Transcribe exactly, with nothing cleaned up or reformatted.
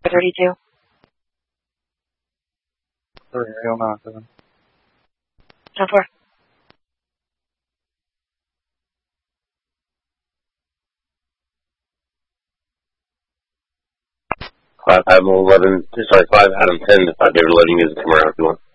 thirty-two. Sorry, Ariel nine seven. ten four. five Adam eleven, sorry, five Adam ten, five David eleven, use the camera if you want.